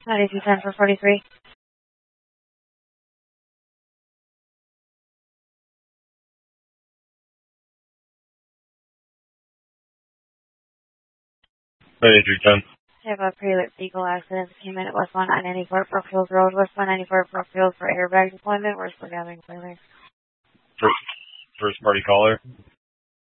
9210 for 43. I have a pre-lit vehicle accident that came in at West 194 Brookfield Road, West 194 Brookfield for airbag deployment. We're still gathering clearance. First party caller.